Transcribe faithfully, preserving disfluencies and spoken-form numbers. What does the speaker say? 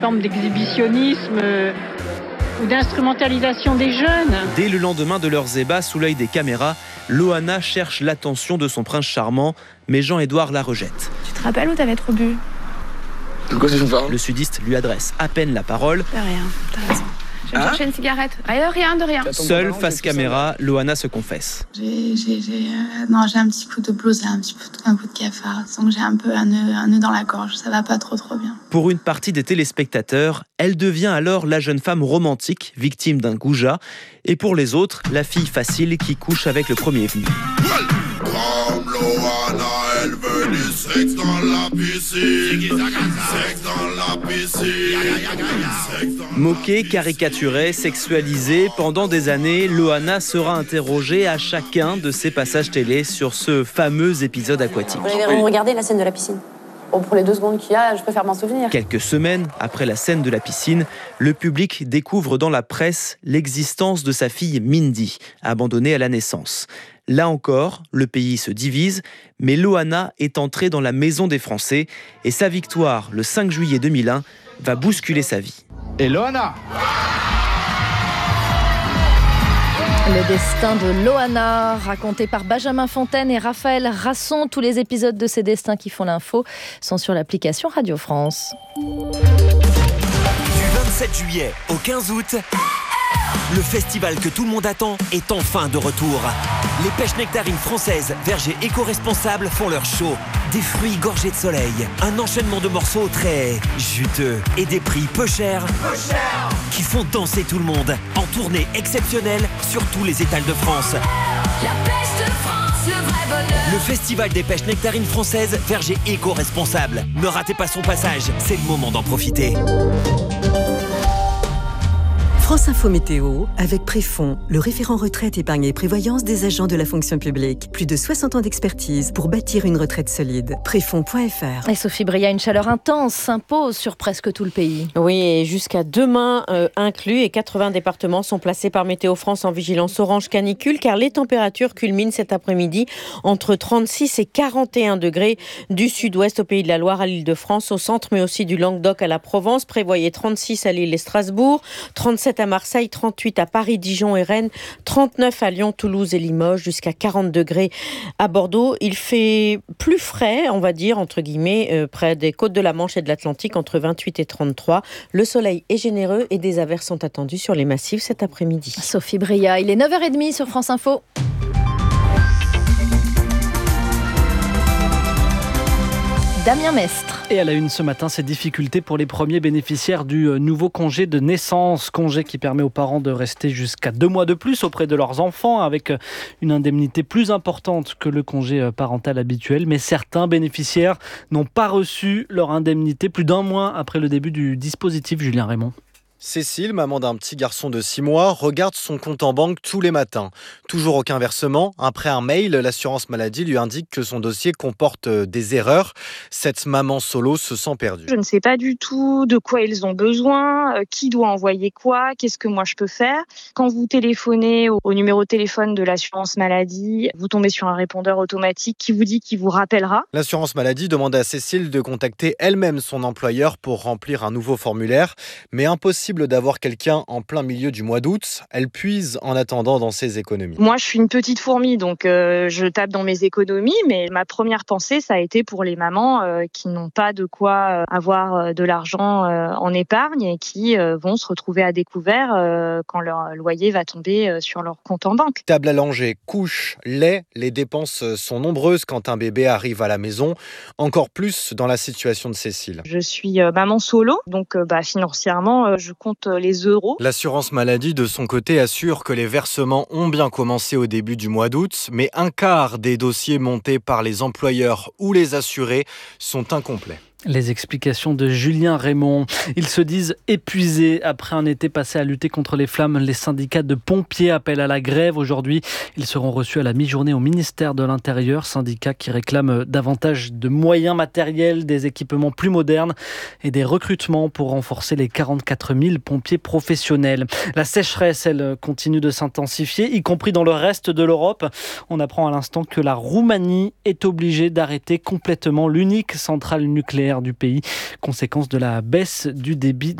Forme d'exhibitionnisme euh, ou d'instrumentalisation des jeunes. Dès le lendemain de leurs ébats, sous l'œil des caméras, Loana cherche l'attention de son prince charmant, mais Jean-Édouard la rejette. Tu te rappelles où t'avais trop bu ? De quoi tu me parles ? Le sudiste lui adresse à peine la parole. De rien, t'as raison. Je vais me Hein chercher une cigarette. Ah, de rien, de rien. Seule, face caméra, Loana se confesse. J'ai, j'ai, j'ai, euh, non, j'ai un petit coup de blues, un petit coup de, un coup de cafard. Donc j'ai un peu un nœud, un nœud dans la gorge. Ça va pas trop trop bien. Pour une partie des téléspectateurs, elle devient alors la jeune femme romantique, victime d'un goujat. Et pour les autres, la fille facile qui couche avec le premier venu. Comme Loana, elle veut du sexe dans la piscine. Sexe dans la piscine. Moquée, caricaturée, sexualisée, pendant des années, Loana sera interrogée à chacun de ses passages télé sur ce fameux épisode aquatique. Vous avez regardé la scène de la piscine ? Oh, pour les deux secondes qu'il y a, je préfère m'en souvenir. Quelques semaines après la scène de la piscine, le public découvre dans la presse l'existence de sa fille Mindy, abandonnée à la naissance. Là encore, le pays se divise, mais Loana est entrée dans la maison des Français et sa victoire, le cinq juillet deux mille un, va bousculer sa vie. Et Loana ? Le destin de Loana, raconté par Benjamin Fontaine et Raphaël Rasson. Tous les épisodes de ces destins qui font l'info sont sur l'application Radio France. Du vingt-sept juillet au quinze août, le festival que tout le monde attend est enfin de retour. Les pêches nectarines françaises, vergers éco-responsables font leur show. Des fruits gorgés de soleil, un enchaînement de morceaux très juteux et des prix peu chers, peu chers qui font danser tout le monde. En tournée exceptionnelle sur tous les étals de France. La pêche de France, le vrai bonheur. Le festival des pêches nectarines françaises, vergers éco-responsables. Ne ratez pas son passage, c'est le moment d'en profiter. France Info Météo, avec Préfond, le référent retraite, épargne et prévoyance des agents de la fonction publique. Plus de soixante ans d'expertise pour bâtir une retraite solide. Préfond point f r. Et Sophie Bria, une chaleur intense s'impose sur presque tout le pays. Oui, et jusqu'à demain euh, inclus, et quatre-vingts départements sont placés par Météo France en vigilance orange canicule, car les températures culminent cet après-midi entre trente-six et quarante et un degrés du sud-ouest au Pays de la Loire, à l'Île-de-France, au centre, mais aussi du Languedoc à la Provence. Prévoyez trente-six à Lille et Strasbourg, trente-sept à Marseille, trente-huit à Paris, Dijon et Rennes, trente-neuf à Lyon, Toulouse et Limoges, jusqu'à quarante degrés à Bordeaux. Il fait plus frais, on va dire, entre guillemets, euh, près des côtes de la Manche et de l'Atlantique, entre vingt-huit et trente-trois. Le soleil est généreux et des averses sont attendues sur les massifs cet après-midi. Sophie Bria, il est neuf heures trente sur France Info. Damien Mestre. Et à la une ce matin, ces difficultés pour les premiers bénéficiaires du nouveau congé de naissance. Congé qui permet aux parents de rester jusqu'à deux mois de plus auprès de leurs enfants avec une indemnité plus importante que le congé parental habituel. Mais certains bénéficiaires n'ont pas reçu leur indemnité plus d'un mois après le début du dispositif. Julien Raymond. Cécile, maman d'un petit garçon de six mois, regarde son compte en banque tous les matins. Toujours aucun versement. Après un mail, l'assurance maladie lui indique que son dossier comporte des erreurs. Cette maman solo se sent perdue. Je ne sais pas du tout de quoi ils ont besoin, euh, qui doit envoyer quoi, qu'est-ce que moi je peux faire. Quand vous téléphonez au, au numéro de téléphone de l'assurance maladie, vous tombez sur un répondeur automatique qui vous dit qu'il vous rappellera. L'assurance maladie demande à Cécile de contacter elle-même son employeur pour remplir un nouveau formulaire, mais impossible d'avoir quelqu'un en plein milieu du mois d'août. Elle puise en attendant dans ses économies. Moi, je suis une petite fourmi, donc euh, je tape dans mes économies, mais ma première pensée, ça a été pour les mamans euh, qui n'ont pas de quoi euh, avoir euh, de l'argent euh, en épargne et qui euh, vont se retrouver à découvert euh, quand leur loyer va tomber euh, sur leur compte en banque. Table à langer, couche, lait, les dépenses sont nombreuses quand un bébé arrive à la maison, encore plus dans la situation de Cécile. Je suis euh, maman solo, donc euh, bah, financièrement, euh, je compte les euros. L'assurance maladie, de son côté, assure que les versements ont bien commencé au début du mois d'août, mais un quart des dossiers montés par les employeurs ou les assurés sont incomplets. Les explications de Julien Raymond. Ils se disent épuisés après un été passé à lutter contre les flammes. Les syndicats de pompiers appellent à la grève. Aujourd'hui, ils seront reçus à la mi-journée au ministère de l'Intérieur. Syndicats qui réclament davantage de moyens matériels, des équipements plus modernes et des recrutements pour renforcer les quarante-quatre mille pompiers professionnels. La sécheresse, elle, continue de s'intensifier, y compris dans le reste de l'Europe. On apprend à l'instant que la Roumanie est obligée d'arrêter complètement l'unique centrale nucléaire mer du pays, conséquence de la baisse du débit